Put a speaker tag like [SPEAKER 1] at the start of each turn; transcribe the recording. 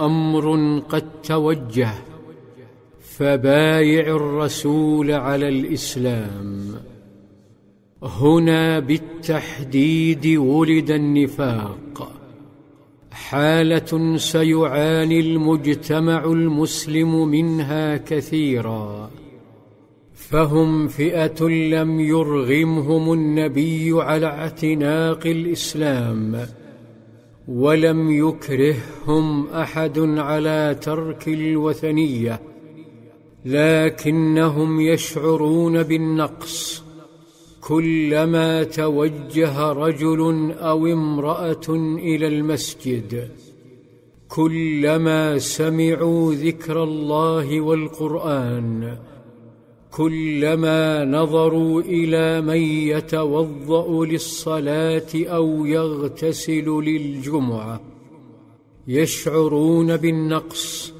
[SPEAKER 1] أمر قد توجه، فبايع الرسول على الإسلام. هنا بالتحديد ولد النفاق، حالة سيعاني المجتمع المسلم منها كثيرا، فهم فئة لم يرغمهم النبي على اعتناق الإسلام، ولم يكرههم أحد على ترك الوثنية، لكنهم يشعرون بالنقص كلما توجه رجل أو امرأة إلى المسجد، كلما سمعوا ذكر الله والقرآن، كلما نظروا إلى من يتوضأ للصلاة أو يغتسل للجمعة، يشعرون بالنقص